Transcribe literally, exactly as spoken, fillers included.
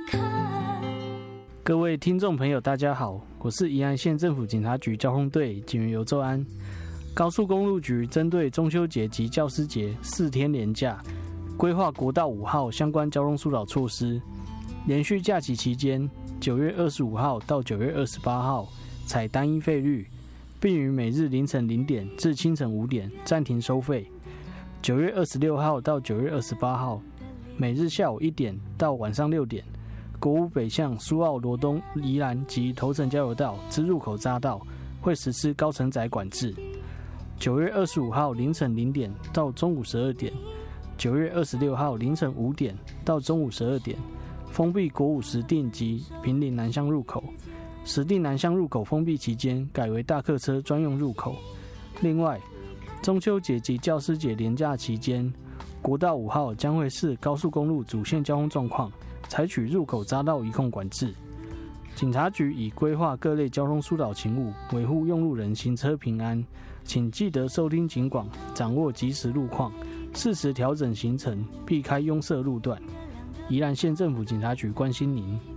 各位听众朋友大家好，我是宜兰县政府警察局交通队警员尤周安。高速公路局针对中秋节及教师节四天连假，规划国道五号相关交通疏导措施。连续假期期间，九月二十五号到九月二十八号采单一费率，并于每日凌晨零点至清晨五点暂停收费。九月二十六号到九月二十八号，每日下午一点到晚上六点，国五北向苏澳罗东、宜兰及头城交流道之入口匝道会实施高承载管制。九月二十五号凌晨零点到中午十二点，九月二十六号凌晨五点到中午十二点，封闭国五石碇及坪林南向入口。石碇南向入口封闭期间改为大客车专用入口。另外，中秋节及教师节连假期间，国道五号将会视高速公路主线交通状况，采取入口匝道移控管制。警察局已规划各类交通疏导勤务，维护用路人行车平安。请记得收听警广，掌握即时路况，适时调整行程，避开拥塞路段。宜兰县政府警察局关心您。